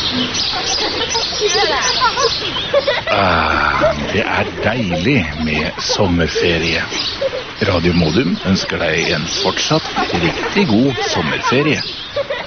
Det er deilig med sommerferie. Radio Modum ønsker deg en fortsatt riktig god sommerferie.